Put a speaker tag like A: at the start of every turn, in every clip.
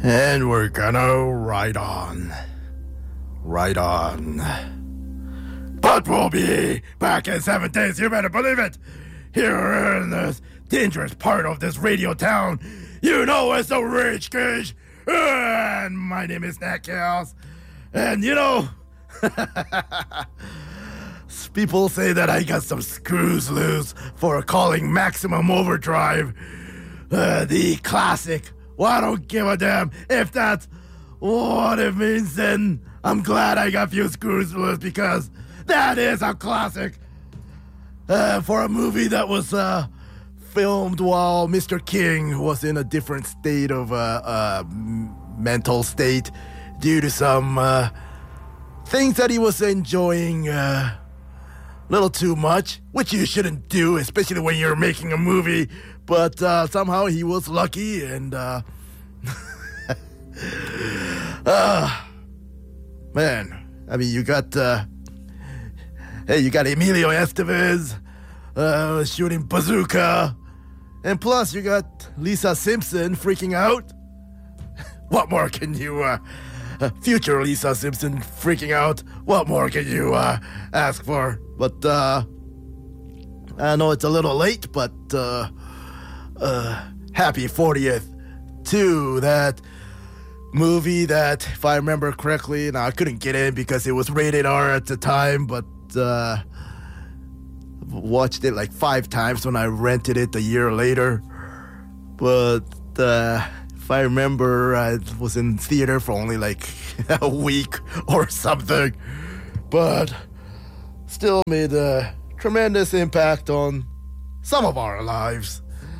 A: And we're gonna ride on. Right on. But we'll be back in 7 days, you better believe it! Here in this dangerous part of this radio town, you know it's the Rage Cage! And my name is Nat Chaos. And you know, people say that I got some screws loose for calling Maximum Overdrive the classic. Well, I don't give a damn if that's what it means, then I'm glad I got a few screws loose because that is a classic for a movie that was filmed while Mr. King was in a different state of mental state due to some things that he was enjoying a little too much, which you shouldn't do, especially when you're making a movie. But somehow he was lucky, and man, I mean, you got you got Emilio Estevez shooting bazooka, and plus you got Lisa Simpson freaking out. What more can you, future Lisa Simpson freaking out? What more can you ask for? But I know it's a little late, but happy 40th to that movie that, if I remember correctly, now I couldn't get in because it was rated R at the time, but watched it like 5 times when I rented it a year later. But if I remember, I was in theater for only like a week or something, but still made a tremendous impact on some of our lives.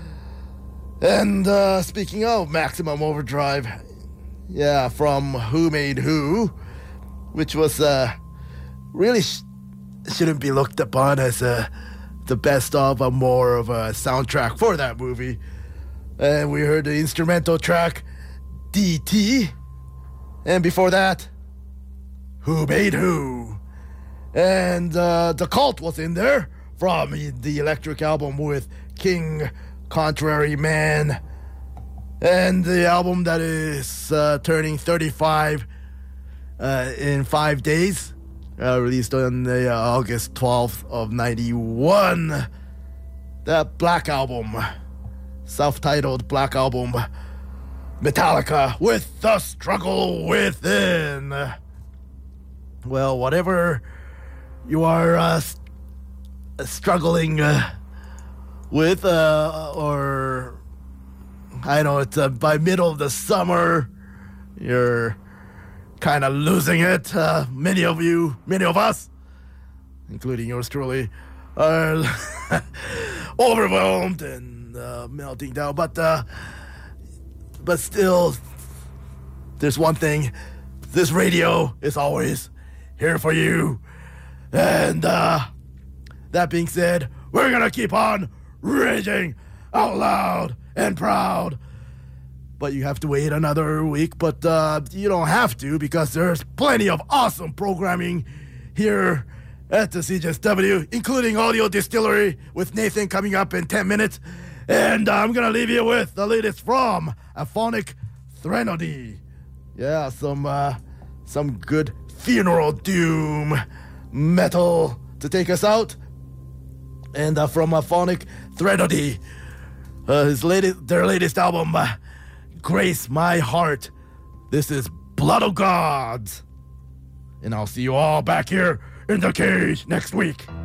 A: And speaking of Maximum Overdrive, yeah, from Who Made Who, which was really shouldn't be looked upon as the best of, a more of a soundtrack for that movie. And we heard the instrumental track DT, and before that, Who Made Who. And The Cult was in there from the Electric album with King Contrary Man, and the album that is turning 35 in 5 days, released on the August 12th of 91. That Black Album, self-titled Black Album, Metallica with The Struggle Within. Well, whatever you are struggling with, or I know it's by middle of the summer, you're kind of losing it. Many of us, including yours truly, are overwhelmed and melting down. But still, there's one thing: this radio is always here for you. And that being said, we're gonna keep on raging out loud and proud. But you have to wait another week, but you don't have to, because there's plenty of awesome programming here at the CJSW, including Audio Distillery with Nathan coming up in 10 minutes. And I'm gonna leave you with the latest from Aphonic Threnody. Yeah, some good funeral doom metal to take us out. And from Aphonic Threnody, their latest album, Grace My Heart. This is Blood of Gods. And I'll see you all back here in the cage next week.